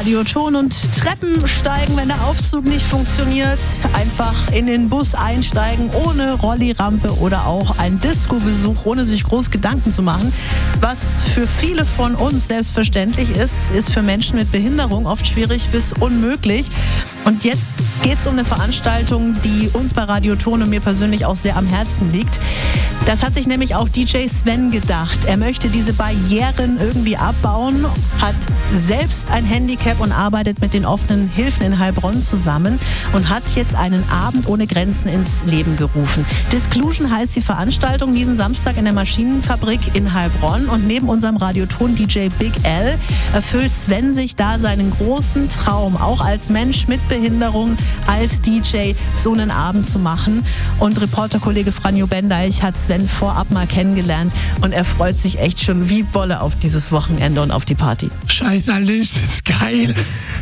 Radioton und Treppen steigen, wenn der Aufzug nicht funktioniert. Einfach in den Bus einsteigen, ohne Rollirampe oder auch ein Disco-Besuch, ohne sich groß Gedanken zu machen. Was für viele von uns selbstverständlich ist, ist für Menschen mit Behinderung oft schwierig bis unmöglich. Und jetzt geht es um eine Veranstaltung, die uns bei Radioton und mir persönlich auch sehr am Herzen liegt. Das hat sich nämlich auch DJ Sven gedacht. Er möchte diese Barrieren irgendwie abbauen, hat selbst ein Handicap und arbeitet mit den offenen Hilfen in Heilbronn zusammen und hat jetzt einen Abend ohne Grenzen ins Leben gerufen. Disclusion heißt die Veranstaltung diesen Samstag in der Maschinenfabrik in Heilbronn. Und neben unserem Radioton-DJ Big L erfüllt Sven sich da seinen großen Traum, auch als Mensch mit Behinderung, als DJ so einen Abend zu machen. Und Reporterkollege Franjo Bendeich hat Sven vorab mal kennengelernt und er freut sich echt schon wie Bolle auf dieses Wochenende und auf die Party. Scheiße, Alter, ist das geil.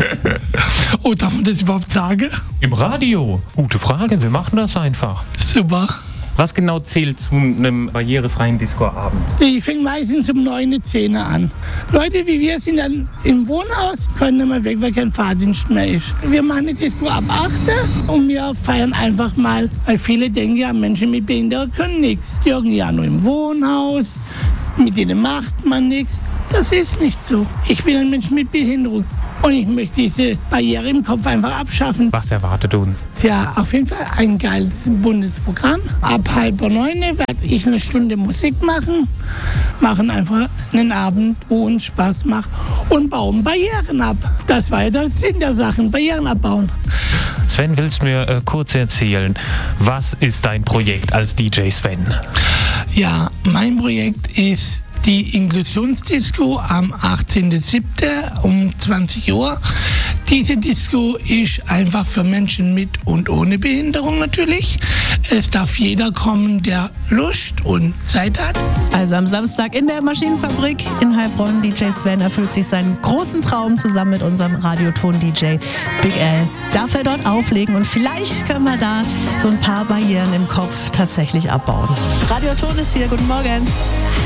Oh, darf man das überhaupt sagen? Im Radio? Gute Frage, wir machen das einfach. Super. Was genau zählt zu einem barrierefreien Disco-Abend? Ich fängt meistens um 9, 10 an. Leute wie wir sind dann im Wohnhaus, können nicht mehr weg, weil kein Fahrdienst mehr ist. Wir machen die Disco ab 8 und wir feiern einfach mal, weil viele denken ja, Menschen mit Behinderung können nichts. Die hocken ja nur im Wohnhaus, mit denen macht man nichts. Das ist nicht so. Ich bin ein Mensch mit Behinderung. Und ich möchte diese Barriere im Kopf einfach abschaffen. Was erwartet uns? Ja, auf jeden Fall ein geiles buntes Programm. Ab 8:30 werde ich eine Stunde Musik machen einfach einen Abend, wo uns Spaß macht und bauen Barrieren ab. Das war ja der Sinn der Sachen, Barrieren abbauen. Sven, willst du mir kurz erzählen, was ist dein Projekt als DJ Sven? Ja, mein Projekt ist die Inklusionsdisco am 18.07. um 20 Uhr. Diese Disco ist einfach für Menschen mit und ohne Behinderung natürlich. Es darf jeder kommen, der Lust und Zeit hat. Also am Samstag in der Maschinenfabrik in Heilbronn. DJ Sven erfüllt sich seinen großen Traum zusammen mit unserem Radioton-DJ Big L. Darf er dort auflegen und vielleicht können wir da so ein paar Barrieren im Kopf tatsächlich abbauen. Radioton ist hier, guten Morgen.